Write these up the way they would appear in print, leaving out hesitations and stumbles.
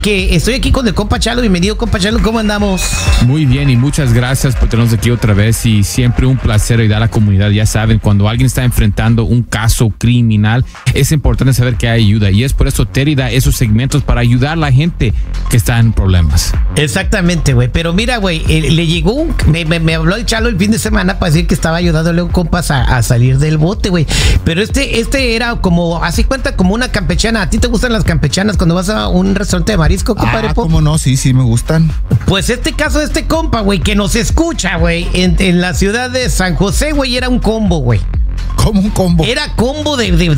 Que estoy aquí con el compa Chalo. Bienvenido, compa Chalo, ¿cómo andamos? Muy bien y muchas gracias por tenernos aquí otra vez y siempre un placer ayudar a la comunidad. Ya saben, cuando alguien está enfrentando un caso criminal, es importante saber que hay ayuda y es por eso Terry da esos segmentos para ayudar a la gente que está en problemas. Exactamente, güey. Pero mira, güey, le llegó me habló el Chalo el fin de semana para decir que estaba ayudándole a un compa a salir del bote, güey. Pero este era como, así cuenta, como una campechana. ¿A ti te gustan las campechanas cuando vas a un restaurante de marisco, compadre? ¿Cómo no? Sí me gustan. Pues este caso de este compa, güey, que nos escucha, güey, en la ciudad de San José, güey, era un combo, güey. ¿Cómo un combo? Era combo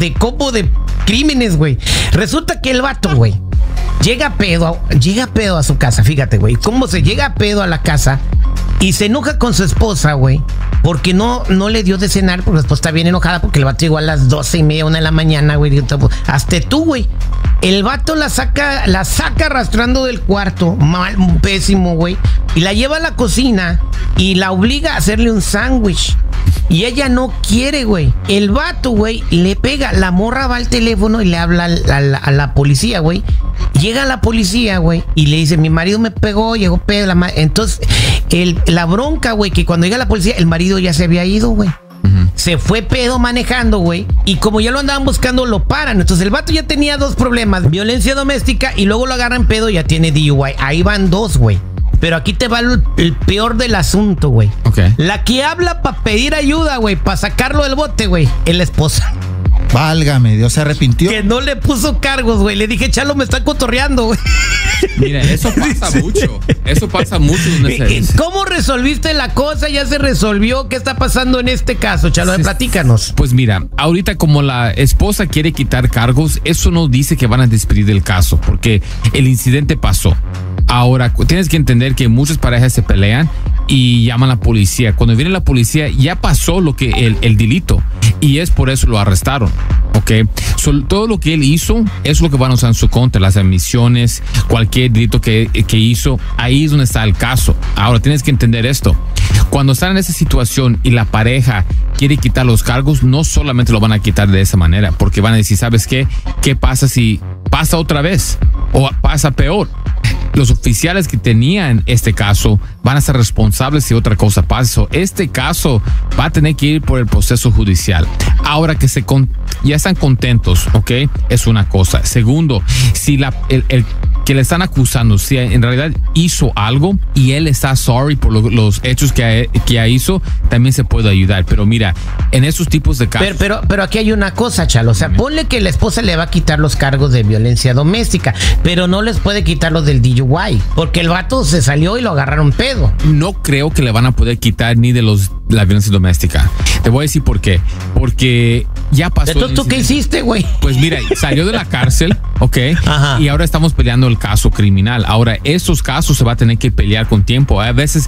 de crímenes, güey. Resulta que el vato, güey, llega pedo a su casa, fíjate, güey. ¿Cómo se llega pedo a la casa? Y se enoja con su esposa, güey, porque no le dio de cenar, porque la esposa está bien enojada porque el vato llegó a las 12:30, 1 de la mañana, güey. Hasta tú, güey. El vato la saca arrastrando del cuarto, mal, pésimo, güey, y la lleva a la cocina y la obliga a hacerle un sándwich. Y ella no quiere, güey. El vato, güey, le pega. La morra va al teléfono y le habla a la policía, güey. Llega la policía, güey, y le dice, mi marido me pegó, llegó pedo. Entonces, la bronca, güey, que cuando llega la policía, el marido ya se había ido, güey. Se fue pedo manejando, güey. Y como ya lo andaban buscando, lo paran. Entonces el vato ya tenía 2 problemas: violencia doméstica y luego lo agarran pedo, ya tiene DUI. Ahí van 2, güey. Pero aquí te va el peor del asunto, güey. Okay. La que habla para pedir ayuda, güey, para sacarlo del bote, güey, es la esposa. Válgame, Dios, se arrepintió. Que no le puso cargos, güey. Le dije, Chalo, me está cotorreando, güey. Mira, eso pasa mucho. Eso pasa mucho. ¿Cómo resolviste la cosa? ¿Ya se resolvió? ¿Qué está pasando en este caso, Chalo? Platícanos. Pues mira, ahorita como la esposa quiere quitar cargos, eso no dice que van a despedir del caso, porque el incidente pasó. Ahora, tienes que entender que muchas parejas se pelean y llaman a la policía. Cuando viene la policía, ya pasó lo que el delito y es por eso lo arrestaron. Ok, todo lo que él hizo es lo que van a usar en su contra, las admisiones, cualquier delito que hizo, ahí es donde está el caso. Ahora tienes que entender esto: cuando están en esa situación y la pareja quiere quitar los cargos, no solamente lo van a quitar de esa manera, porque van a decir, ¿sabes qué? ¿Qué pasa si pasa otra vez o pasa peor? Los oficiales que tenían este caso van a ser responsables si otra cosa pasa. Este caso va a tener que ir por el proceso judicial. Ahora que ya están contentos, ¿ok? Es una cosa. Segundo, si el que le están acusando, si en realidad hizo algo y él está sorry por los hechos que hizo, también se puede ayudar. Pero mira, en esos tipos de casos... Pero aquí hay una cosa, Chalo. O sea, ponle que la esposa le va a quitar los cargos de violencia doméstica, pero no les puede quitar los del DUI, porque el vato se salió y lo agarraron pedo. No creo que le van a poder quitar ni de la violencia doméstica. Te voy a decir por qué. Porque ya pasó. Entonces, ¿tú qué hiciste, güey? Pues mira, salió de la cárcel, ¿ok? Ajá. Y ahora estamos peleando el caso criminal. Ahora, estos casos se va a tener que pelear con tiempo. A veces,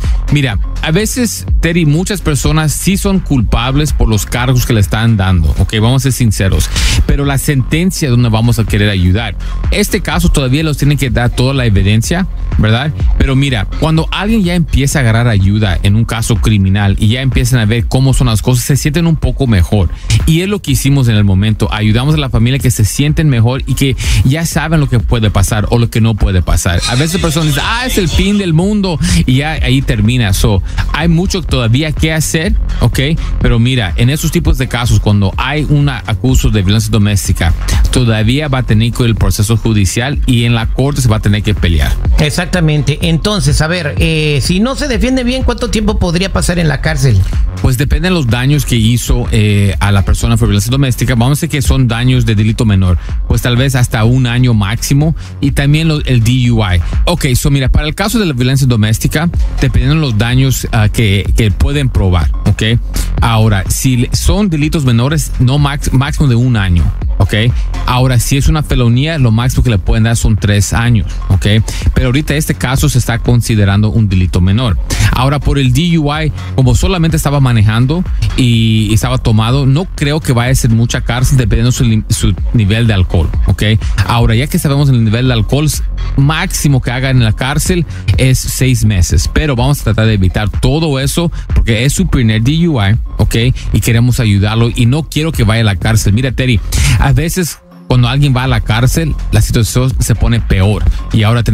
Terry, muchas personas sí son culpables por los cargos que le están dando, ¿ok? Vamos a ser sinceros. Pero la sentencia es donde vamos a querer ayudar. Este caso todavía los tienen que dar toda la evidencia, ¿verdad? Pero mira, cuando alguien ya empieza a agarrar ayuda en un caso criminal y ya empiezan a ver cómo son las cosas, se sienten un poco mejor. Y es lo que hicimos en el momento. Ayudamos a la familia que se sienten mejor y que ya saben lo que puede pasar o lo que no puede pasar. A veces personas dicen, es el fin del mundo y ya ahí termina. Hay mucho todavía que hacer, ¿ok? Pero mira, en esos tipos de casos, cuando hay un acuso de violencia doméstica, todavía va a tener que ir el proceso judicial y en la corte se va a tener que pelear. Exactamente. Entonces, a ver, si no se defiende bien, ¿cuánto tiempo podría pasar en la cárcel? Pues depende de los daños que hizo a la persona por violencia doméstica. Vamos a decir que son daños de delito menor, pues tal vez hasta 1 año máximo, y también el DUI. Ok, mira, para el caso de la violencia doméstica, dependiendo de los daños que pueden probar, ok. Ahora, si son delitos menores, no máximo de 1 año, ok. Ahora, si es una felonía, lo máximo que le pueden dar son 3 años, ok. Pero ahorita este caso se está considerando un delito menor. Ahora, por el DUI, como solamente estaba manejando y estaba tomado, no creo que vaya a ser mucha cárcel dependiendo su nivel de alcohol, ok. Ahora, ya que sabemos el nivel de alcohol, máximo que haga en la cárcel es 6 meses. Pero vamos a tratar de evitar todo eso porque es su primer DUI, ok, y queremos ayudarlo y no quiero que vaya a la cárcel. Mira, Terry, a veces Cuando alguien va a la cárcel, la situación se pone peor. Y ahora